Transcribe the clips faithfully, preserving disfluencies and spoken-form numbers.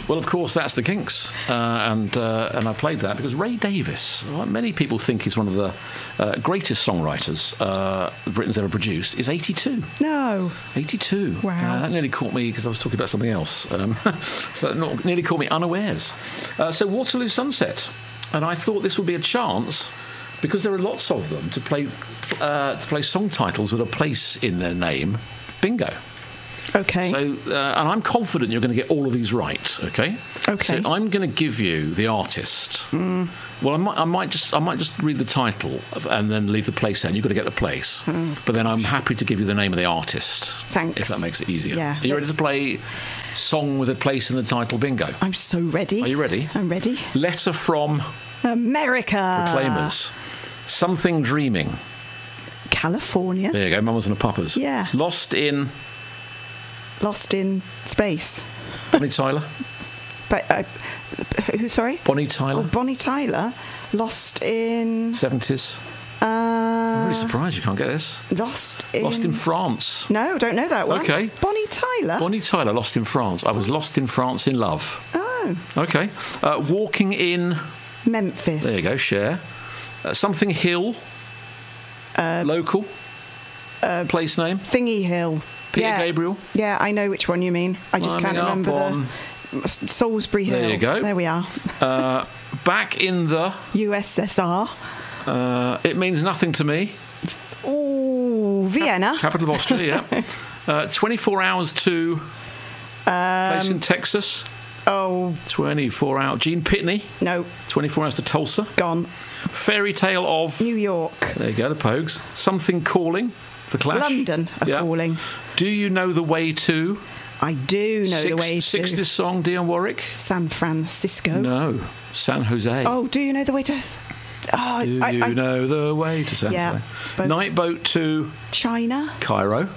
Well, of course, that's the Kinks, uh, and uh, and I played that because Ray Davies, well, many people think he's one of the uh, greatest songwriters uh, Britain's ever produced, is eighty-two. No. eighty-two. Wow. Uh, that nearly caught me because I was talking about something else. Um, so that not, nearly caught me unawares. Uh, so Waterloo Sunset, and I thought this would be a chance, because there are lots of them, to play uh, to play song titles with a place in their name. Bingo. Okay. So, uh, and I'm confident you're going to get all of these right. Okay. Okay. So I'm going to give you the artist. Mm. Well, I might, I might just, I might just read the title of, and then leave the place there. And you've got to get the place. Mm. But then I'm happy to give you the name of the artist. Thanks. If that makes it easier. Yeah. Are you ready to play song with a place in the title? Bingo. I'm so ready. Are you ready? I'm ready. Letter from America. Proclaimers. Something dreaming. California. There you go. Mamas and the Papas. Yeah. Lost in. Lost in space. Bonnie Tyler. But uh, who? Sorry. Bonnie Tyler. Oh, Bonnie Tyler. Lost in seventies. Uh, I'm really surprised you can't get this. Lost in... Lost in France. No, don't know that one. Okay. Bonnie Tyler. Bonnie Tyler, Lost in France. I was lost in France in love. Oh. Okay. Uh, walking in... Memphis. There you go, Cher. Uh, something Hill. Uh, Local. Uh, Place name. Thingy Hill. Peter yeah. Gabriel. Yeah, I know which one you mean. I just Climbing can't remember on... the... Salisbury Hill. There you go. There we are. uh, back in the... U S S R. Uh, it means nothing to me. Oh, Vienna. Cap- capital of Austria, yeah. Uh, twenty-four hours to... Um, place in Texas. Oh. twenty-four hours. Gene Pitney. No. twenty-four hours to Tulsa. Gone. Fairy Tale of... New York. There you go, the Pogues. Something Calling. The Clash. London are yeah. calling. Do you know the way to... I do know Six, the way to... sixties song, Dionne Warwick? San Francisco. No. San Jose. Oh, do you know the way to... Oh, do I, you I, know the way to San yeah, Jose? Night boat to... China. Cairo.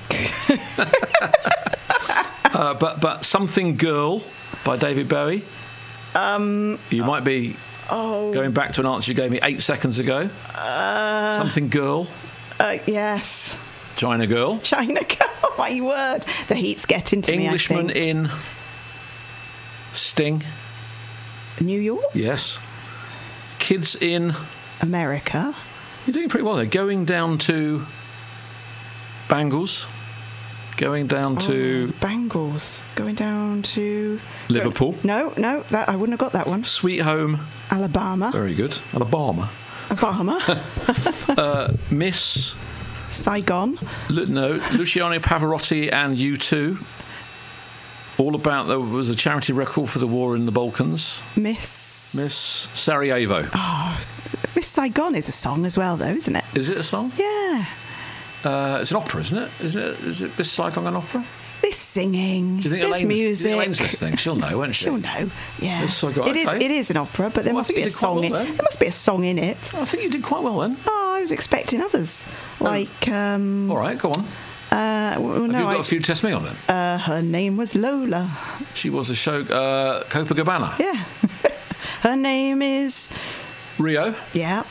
uh, but but Something Girl by David Bowie. Um, you might be oh, going back to an answer you gave me eight seconds ago. Uh, Something Girl. Uh, yes. China Girl. China Girl. Oh, my word. The heat's getting to Englishman me, I think. in Sting. New York? Yes. Kids in... America. You're doing pretty well there. Going down to Bangles. Going down oh, to... Bangles. Going down to... Liverpool. No, no, that I wouldn't have got that one. Sweet Home. Alabama. Very good. Alabama. Alabama. uh, Miss... Saigon. Lu- no, Luciano Pavarotti and U two. All about... There was a charity record for the war in the Balkans. Miss... Miss Sarajevo. Oh, Miss Saigon is a song as well, though, isn't it? Is it a song? Yeah. Uh, it's an opera, isn't it? Is it? Is it Miss Saigon an opera? There's singing. Do you think there's Elaine's, music. Do you think Elaine's listening? She'll know, won't she? She'll know. Yeah. Miss Saigon. It is. Okay. It is an opera, but there Well, I must think be you a did quite song well in. then. There must be a song in it. I think you did quite well then. Oh, I was expecting others. Like. Um, All right, go on. Uh, well, Have no, you got I, a few to test me on then? Uh, her name was Lola. She was a show. Uh, Copacabana. Yeah. Her name is Rio. Yeah.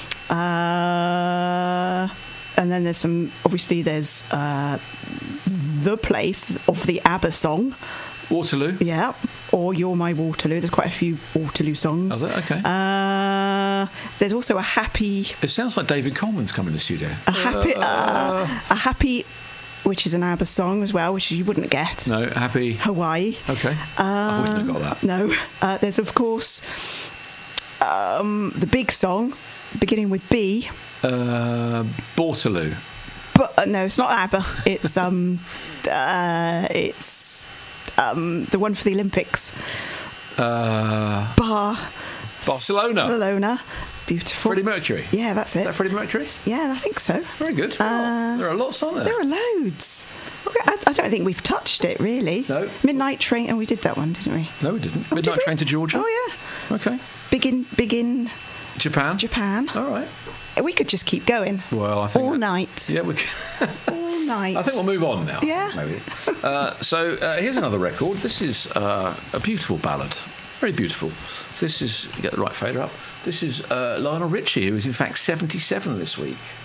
Uh, and then there's some. Obviously, there's uh, the place of the ABBA song. Waterloo. Yeah. Or You're My Waterloo. There's quite a few Waterloo songs. Oh, okay. Uh, there's also a happy. It sounds like David Coleman's coming to the studio. A happy. Uh, uh, a happy. Which is an ABBA song as well, which you wouldn't get. No, happy. Hawaii. Okay. Uh, I wouldn't have got that. No. Uh, there's, of course, um, the big song, beginning with B. Uh, Waterloo. But uh, no, it's not ABBA. It's um, uh, it's um, the one for the Olympics. Uh, Bar. Barcelona. Barcelona. Beautiful. Freddie Mercury. Yeah, that's it. Is that Freddie Mercury? Yeah, I think so. Very good. Uh, there are lots, aren't there? There are loads. I, I don't think we've touched it, really. No. Midnight Train. Oh, we did that one, didn't we? No, we didn't. Oh, Midnight did we? Train to Georgia. Oh, yeah. Okay. Big in, big in Japan. Japan. All right. We could just keep going. Well, I think all that, night. Yeah, we. Can. all night. I think we'll move on now. Yeah. Maybe. Uh, so uh, here's another record. This is uh, a beautiful ballad. Very beautiful. This is get the right fader up. This is uh, Lionel Richie, who is in fact seventy-seven this week.